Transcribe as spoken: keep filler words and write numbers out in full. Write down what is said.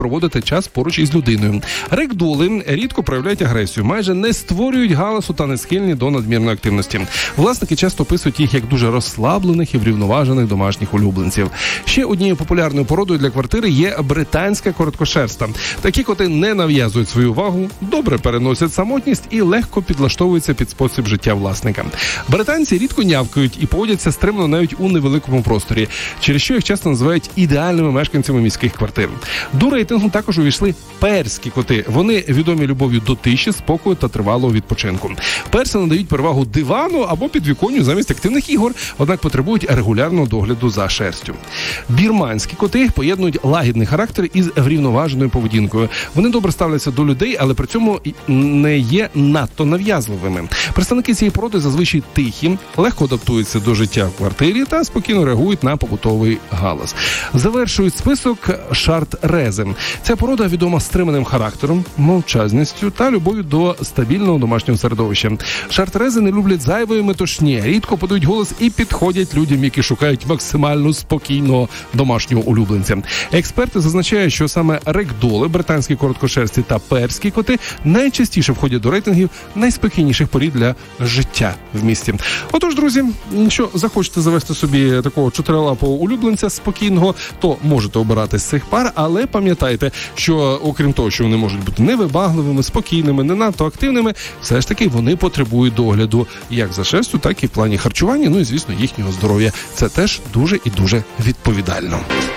проводити час поруч із людиною. Регдоли рідко проявляють агресію, майже не створюють галасу та не схильні до надмірної активності. Власники часто описують їх як дуже розслаблених і врівноважених домашніх улюбленців. Ще однією популярною породою для квартири є британська короткошерста. Такі коти не нав'язують свою увагу, добре переносять самотність і легко підлаштовуються під спосіб життя власника. Британці рідко нявкають і поводяться стримно навіть у невеликому просторі, через що їх часто називають ідеальними мешканцями міських квартир. До рейтингу також увійшли перські коти. Вони відомі любов'ю до тиші, спокою та тривалого відпочинку. Перси надають перевагу дивану або підвіконню замість активних ігор, однак потребують регулярного догляду за шерстю. Бірманські коти поєднують лагідний характер із врівноваженою поведінкою. Вони добре ставляться до людей, але при цьому не є надто нав'язливими. Представники цієї породи зазвичай тихі, легко адаптуються до життя в квартирі та спокійно реагують на побутовий галас. Завершують список шартрези. Ця порода відома стриманим характером, мовчазністю та любов'ю до стабільного домашнього середовища. Шартрези не люблять зайвої метушні, рідко подають голос і підходять людям, які шукають максимально спокійного домашнього улюбленця. Експерти зазначають, що саме регдоли, британські короткошерсті та перські коти найчастіше входять до рейтингів найспокійніших порід для життя в місті. Отож, друзі, якщо захочете завести собі такого чотирилапого улюбленця спокійного, то можете обирати з цих пар, але пам'ятайте, що окрім того, що вони можуть бути невибагливими, спокійними, не надто активними, все ж таки вони потребують догляду як за шерстю, так і в плані харчування, ну і, звісно, їхнього здоров'я. Це теж дуже і дуже відповідально.